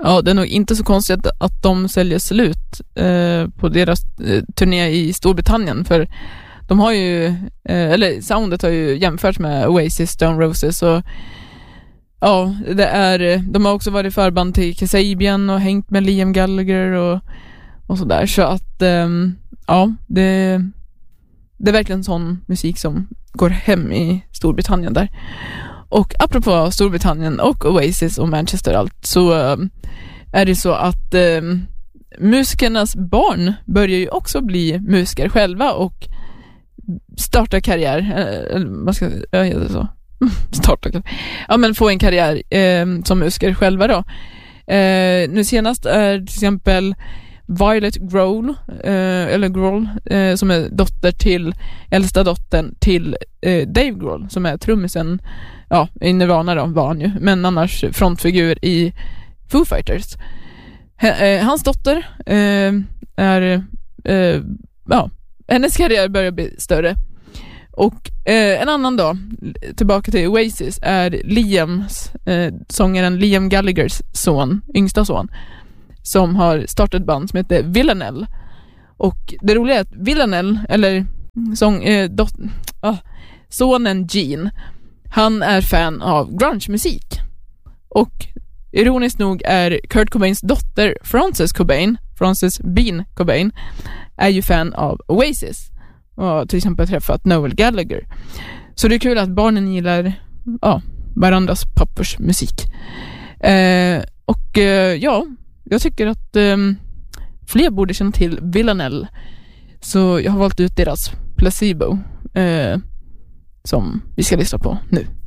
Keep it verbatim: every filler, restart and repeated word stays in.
Ja, det är nog inte så konstigt att, att de säljer slut eh, på deras eh, turné i Storbritannien, för de har ju, eh, eller soundet har ju jämförts med Oasis, Stone Roses, och ja, det är, de har också varit förband till Kasabian och hängt med Liam Gallagher och, och sådär, så att eh, ja, det, det är verkligen sån musik som går hem i Storbritannien där. Och apropå Storbritannien och Oasis och Manchester och allt, så äh, är det så att äh, musikernas barn börjar ju också bli musiker själva och starta karriär, eller vad ska jag göra så? starta karriär. Ja, men få en karriär äh, som musiker själva då. Äh, nu senast är till exempel Violet Grohl, eh, eller Grohl, eh, som är dotter till äldsta dottern till eh, Dave Grohl, som är trummisen, ja, i Nirvana då var han ju, men annars frontfigur i Foo Fighters. H- eh, hans dotter eh, är eh, ja, hennes karriär börjar bli större. Och eh, en annan då, tillbaka till Oasis, är Liams, eh, sångaren Liam Gallaghers son, yngsta son, som har startat ett band som heter Villanelle. Och det roliga är att Villanelle, eller sång, eh, dot, ah, sonen Gene, han är fan av grunge-musik. Och ironiskt nog är Kurt Cobains dotter Frances Cobain, Frances Bean Cobain, är ju fan av Oasis. Och till exempel träffat Noel Gallagher. Så det är kul att barnen gillar ja, varandras pappers musik. Eh, och eh, ja, jag tycker att eh, fler borde känna till Villanelle. Så jag har valt ut deras Placebo eh, som vi ska lyssna på nu.